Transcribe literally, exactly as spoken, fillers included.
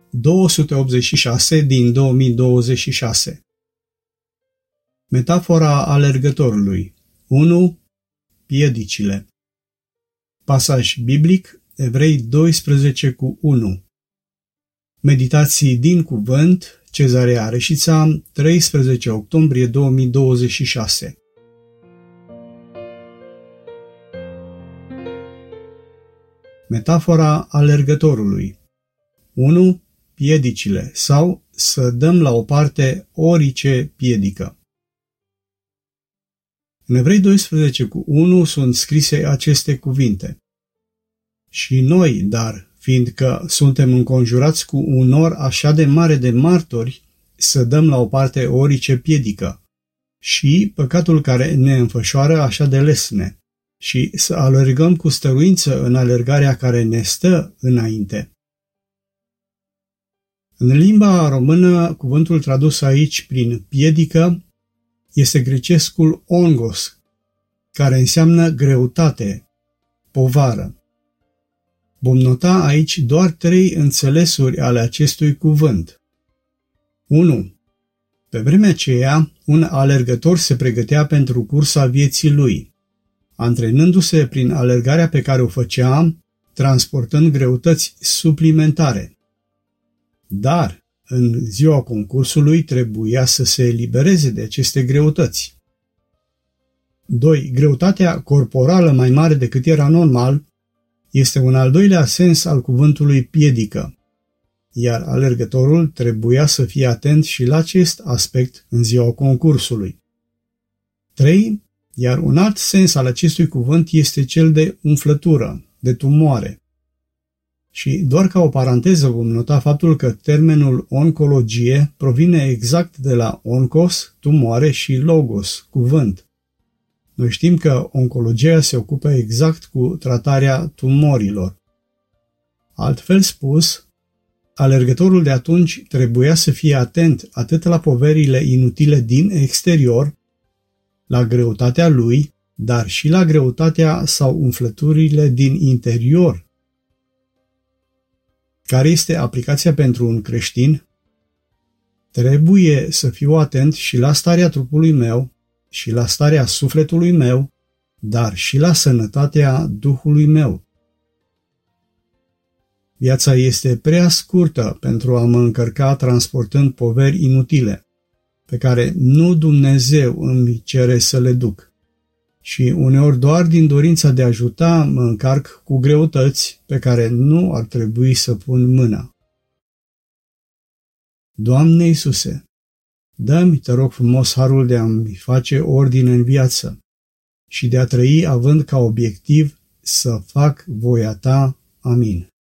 două sute optzeci și șase din două mii douăzeci și șase. Metafora alergătorului. unu. Piedicile. Pasaj biblic, Evrei doisprezece cu unu. Meditații din cuvânt, Cezarea Reșița, treisprezece octombrie două mii douăzeci și șase. Metafora alergătorului. unu. Piedicile sau să dăm la o parte orice piedică. În Evrei doisprezece cu unu sunt scrise aceste cuvinte. Și noi, dar, fiindcă suntem înconjurați cu un nor așa de mare de martori, să dăm la o parte orice piedică și păcatul care ne înfășoară așa de lesne și să alergăm cu stăruință în alergarea care ne stă înainte. În limba română, cuvântul tradus aici prin piedică este grecescul ongos, care înseamnă greutate, povară. Vom nota aici doar trei înțelesuri ale acestui cuvânt. unu. Pe vremea aceea, un alergător se pregătea pentru cursa vieții lui, antrenându-se prin alergarea pe care o făcea, transportând greutăți suplimentare. Dar, în ziua concursului, trebuia să se elibereze de aceste greutăți. doi. Greutatea corporală mai mare decât era normal este un al doilea sens al cuvântului piedică, iar alergătorul trebuia să fie atent și la acest aspect în ziua concursului. trei. Iar un alt sens al acestui cuvânt este cel de umflătură, de tumoare. Și doar ca o paranteză vom nota faptul că termenul oncologie provine exact de la onkos, tumoare, și logos, cuvânt. Noi știm că oncologia se ocupă exact cu tratarea tumorilor. Altfel spus, alergătorul de atunci trebuia să fie atent atât la poverile inutile din exterior, la greutatea lui, dar și la greutatea sau umflăturile din interior. Care este aplicația pentru un creștin? Trebuie să fiu atent și la starea trupului meu, și la starea sufletului meu, dar și la sănătatea Duhului meu. Viața este prea scurtă pentru a mă încărca transportând poveri inutile, pe care nu Dumnezeu îmi cere să le duc. Și uneori doar din dorința de a ajuta mă încarc cu greutăți pe care nu ar trebui să pun mâna. Doamne Iisuse, dă-mi, te rog frumos, harul de a-mi face ordine în viață și de a trăi având ca obiectiv să fac voia Ta. Amin.